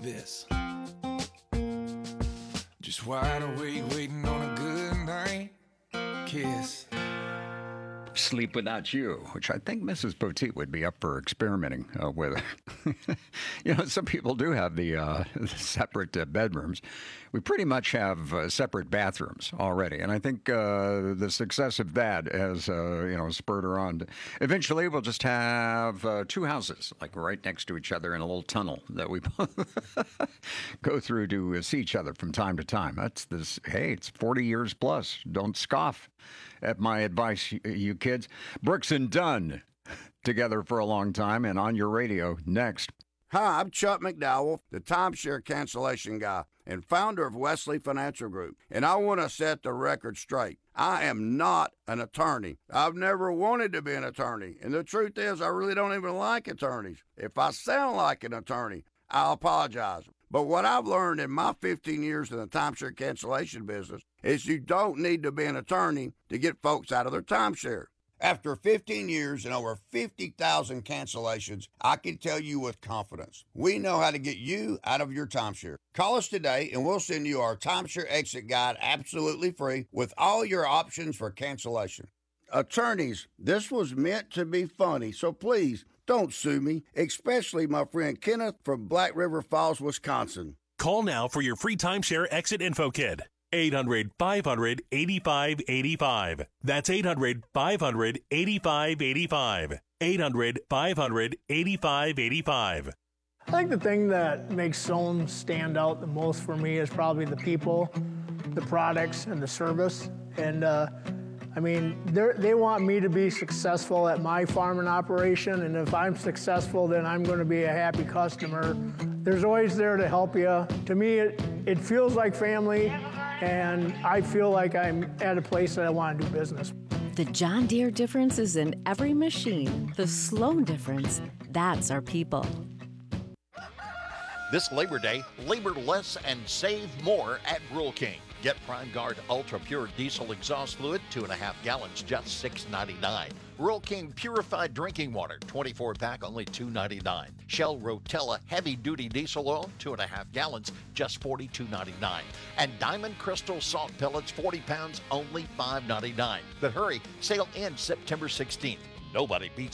this. Just wide awake, waiting on a good night kiss. Sleep Without You, which I think Mrs. Poteet would be up for experimenting with. Some people do have the separate bedrooms. We pretty much have separate bathrooms already, and I think the success of that has, spurred her on. Eventually, we'll just have two houses, like right next to each other in a little tunnel that we go through to see each other from time to time. That's this. Hey, it's 40 years plus. Don't scoff at my advice, you kids. Brooks and Dunn, together for a long time, and on your radio next. Hi, I'm Chuck McDowell, the timeshare cancellation guy and founder of Wesley Financial Group, and I want to set the record straight. I am not an attorney. I've never wanted to be an attorney, and the truth is I really don't even like attorneys. If I sound like an attorney, I'll apologize. But what I've learned in my 15 years in the timeshare cancellation business is you don't need to be an attorney to get folks out of their timeshare. After 15 years and over 50,000 cancellations, I can tell you with confidence, we know how to get you out of your timeshare. Call us today and we'll send you our timeshare exit guide absolutely free with all your options for cancellation. Attorneys, this was meant to be funny, so please don't sue me, especially my friend Kenneth from Black River Falls, Wisconsin. Call now for your free timeshare exit info kit. 800-500-8585. That's 800-500-8585. 800-500-8585. I think the thing that makes Soane stand out the most for me is probably the people, the products, and the service. And they want me to be successful at my farming operation, and if I'm successful, then I'm going to be a happy customer. There's always there to help you. To me, it feels like family, and I feel like I'm at a place that I want to do business. The John Deere difference is in every machine. The Sloan difference, that's our people. This Labor Day, labor less and save more at Rural King. Get Prime Guard Ultra Pure Diesel Exhaust Fluid, 2.5 gallons, just $6.99. Rural King Purified Drinking Water, 24-pack, only $2.99. Shell Rotella Heavy Duty Diesel Oil, 2.5 gallons, just $42.99. And Diamond Crystal Salt Pellets, 40 pounds, only $5.99. But hurry, sale ends September 16th. Nobody beats